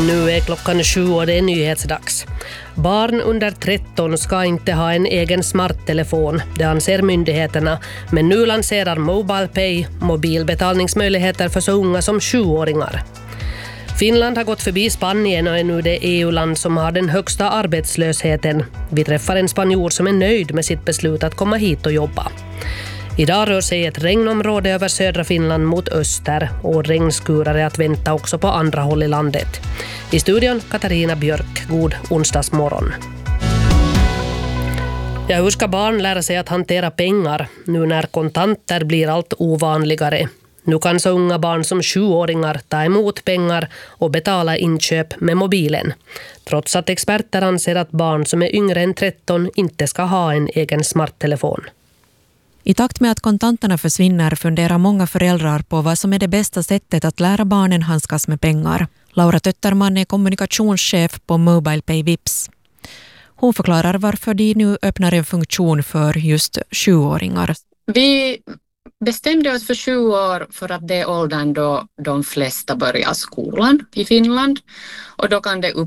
Nu är klockan 7 och det är nyhetsdags. Barn under 13 ska inte ha en egen smarttelefon, det anser myndigheterna. Men nu lanserar MobilePay mobilbetalningsmöjligheter för så unga som 7-åringar. Finland har gått förbi Spanien och är nu det EU-land som har den högsta arbetslösheten. Vi träffar en spanjor som är nöjd med sitt beslut att komma hit och jobba. Idag rör sig ett regnområde över södra Finland mot öster och regnskurar är att vänta också på andra håll i landet. I studion Katarina Björk, god onsdagsmorgon. Ja, hur ska barn lära sig att hantera pengar nu när kontanter blir allt ovanligare? Nu kan så unga barn som 7-åringar ta emot pengar och betala inköp med mobilen. Trots att experter anser att barn som är yngre än 13 inte ska ha en egen smarttelefon. I takt med att kontanterna försvinner funderar många föräldrar på vad som är det bästa sättet att lära barnen handskas med pengar. Laura Tötterman är kommunikationschef på MobilePay Vips. Hon förklarar varför de nu öppnar en funktion för just 7-åringar. Vi bestämde oss för 7 år för att det är åldern då de flesta börjar skolan i Finland. Och då kan det